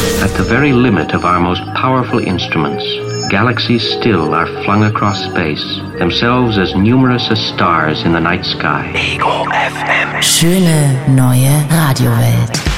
At the very limit of our most powerful instruments, galaxies still are flung across space, themselves as numerous as stars in the night sky. Ego FM. Schöne neue Radiowelt.